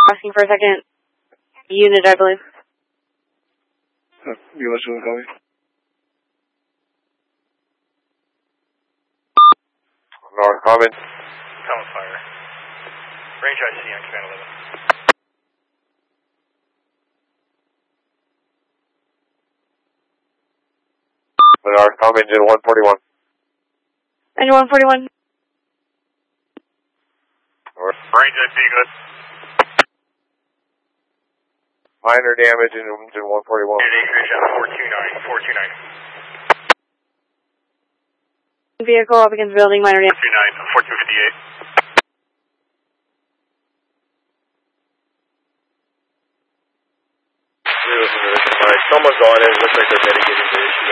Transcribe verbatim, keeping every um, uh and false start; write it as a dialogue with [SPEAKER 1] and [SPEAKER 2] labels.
[SPEAKER 1] Asking for a second unit, I believe.
[SPEAKER 2] Uh, you want to call me?
[SPEAKER 3] North Common.
[SPEAKER 4] Common fire. Range I C on command eleven.
[SPEAKER 3] North Common, engine one forty-one.
[SPEAKER 1] Engine one forty-one.
[SPEAKER 4] Range I C, good.
[SPEAKER 3] Minor damage in engine one forty-one.
[SPEAKER 4] Acreage at four two nine, four two nine.
[SPEAKER 1] Vehicle up against building, minor damage.
[SPEAKER 4] four two nine, four two fifty-eight.
[SPEAKER 3] Alright, someone's on it. Looks like they're mitigating the issue